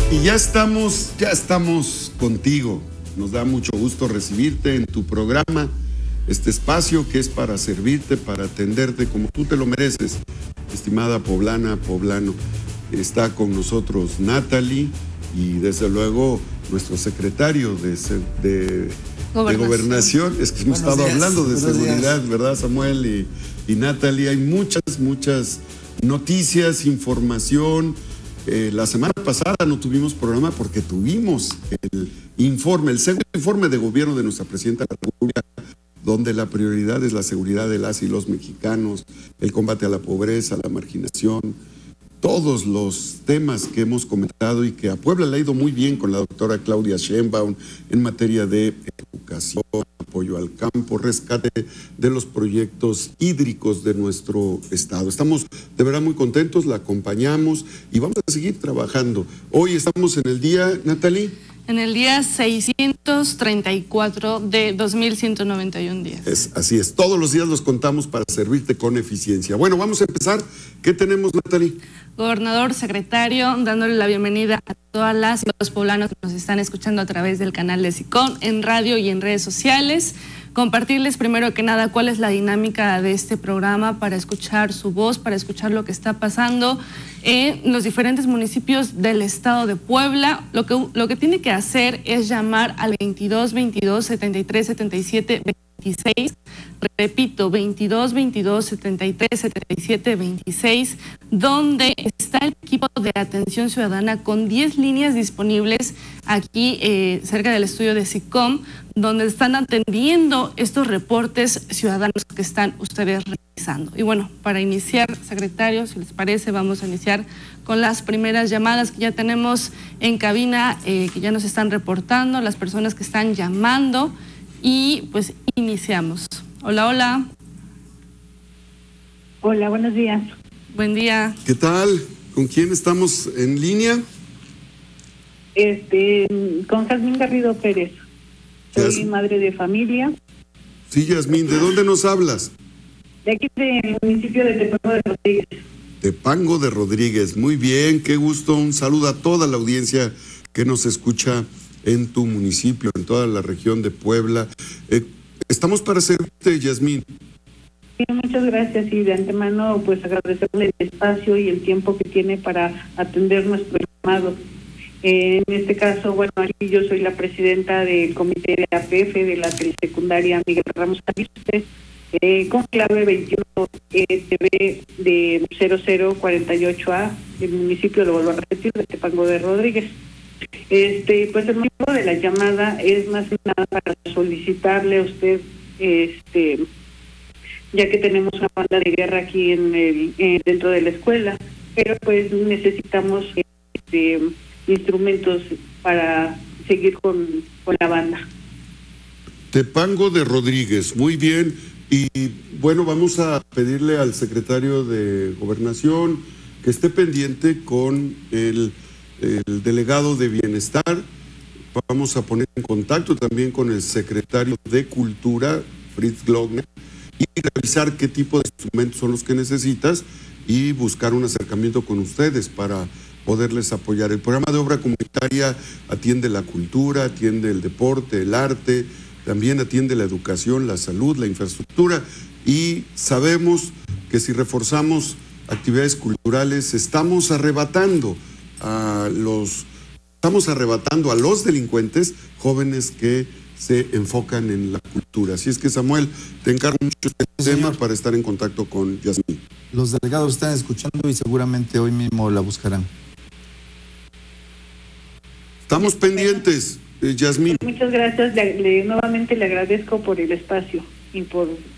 Y ya estamos contigo. Nos da mucho gusto recibirte en tu programa, este espacio que es para servirte, para atenderte como tú te lo mereces. Estimada poblana, poblano, está con nosotros Natalie y desde luego nuestro secretario de Gobernación. Es que hemos estado hablando de seguridad, ¿verdad, Samuel y Natalie? Hay muchas noticias, información. La semana pasada no tuvimos programa porque tuvimos el segundo informe de gobierno de nuestra presidenta de la República, donde la prioridad es la seguridad de las y los mexicanos, el combate a la pobreza, a la marginación, todos los temas que hemos comentado y que a Puebla le ha ido muy bien con la doctora Claudia Sheinbaum en materia de educación, apoyo al campo, rescate de los proyectos hídricos de nuestro estado. Estamos de verdad muy contentos, la acompañamos y vamos a seguir trabajando. Hoy estamos en el día, Natalie. En el día 634 de 2191 días. Así es, todos los días los contamos para servirte con eficiencia. Bueno, vamos a empezar. ¿Qué tenemos, Natalie? Gobernador, secretario, dándole la bienvenida a todas las y los poblanos que nos están escuchando a través del canal de SICOM, en radio y en redes sociales. Compartirles primero que nada cuál es la dinámica de este programa para escuchar su voz, para escuchar lo que está pasando en los diferentes municipios del estado de Puebla. Lo que tiene que hacer es llamar al 22 22 73 77 26. Repito, 22 22 73 77 26, donde está el equipo de atención ciudadana con 10 líneas disponibles aquí cerca del estudio de SICOM, donde están atendiendo estos reportes ciudadanos que están ustedes realizando. Y bueno, para iniciar, secretario, si les parece, vamos a iniciar con las primeras llamadas que ya tenemos en cabina, que ya nos están reportando, las personas que están llamando, y pues iniciamos. Hola, hola. Hola, buenos días. Buen día. ¿Qué tal? ¿Con quién estamos en línea? Con Jazmín Garrido Pérez. Soy madre de familia. Sí, Yasmín, ¿de dónde nos hablas? De aquí del municipio de Tepango de Rodríguez. Tepango de Rodríguez, muy bien, qué gusto. Un saludo a toda la audiencia que nos escucha en tu municipio, en toda la región de Puebla. Estamos para servirte, Yasmín. Sí, muchas gracias y de antemano pues agradecerle el espacio y el tiempo que tiene para atender nuestro llamado. En este caso, bueno, aquí yo soy la presidenta del comité de APF de la telesecundaria Miguel Ramos Arispe, con clave 21 TV de 0048A del municipio, lo vuelvo a repetir, de Tepango de Rodríguez. Pues el motivo de la llamada es más que nada para solicitarle a usted, ya que tenemos una banda de guerra aquí dentro de la escuela, pero pues necesitamos instrumentos para seguir con la banda. Tepango de Rodríguez, muy bien. Y bueno, vamos a pedirle al secretario de Gobernación que esté pendiente con el delegado de Bienestar. Vamos a poner en contacto también con el secretario de Cultura, Fritz Glockner, y revisar qué tipo de instrumentos son los que necesitas y buscar un acercamiento con ustedes para poderles apoyar. El programa de obra comunitaria atiende la cultura, atiende el deporte, el arte, también atiende la educación, la salud, la infraestructura, y sabemos que si reforzamos actividades culturales estamos arrebatando a los delincuentes jóvenes que se enfocan en la cultura. Así es que, Samuel, te encargo mucho este tema para estar en contacto con Yasmín. Los delegados están escuchando y seguramente hoy mismo la buscarán. Estamos pendientes, Yasmín. Muchas gracias, nuevamente le agradezco por el espacio y por